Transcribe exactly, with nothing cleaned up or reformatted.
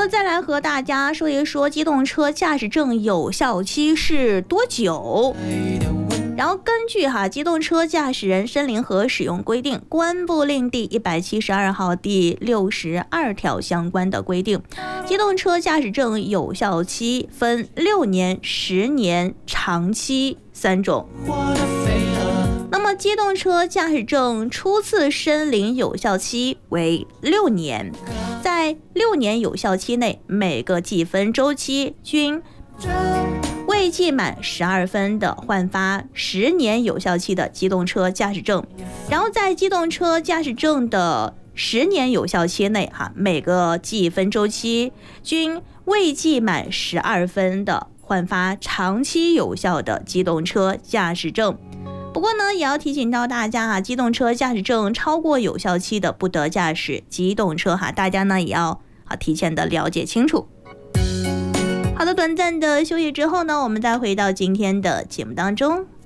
再来和大家说一说机动车驾驶证有效期是多久。然后根据哈机动车驾驶人申领和使用规定，公安部令第一百七十二号第六十二条相关的规定，机动车驾驶证有效期分六年、十年、长期三种。那么机动车驾驶证初次申领有效期为六年，在六年有效期内，每个计分周期均未计满十二分的换发十年有效期的机动车驾驶证，然后在机动车驾驶证的十年有效期内，哈，每个计分周期均未计满十二分的换发长期有效的机动车驾驶证。不过呢，也要提醒到大家啊，机动车驾驶证超过有效期的不得驾驶机动车哈，大家呢也要啊提前的了解清楚。好的，短暂的休息之后呢，我们再回到今天的节目当中。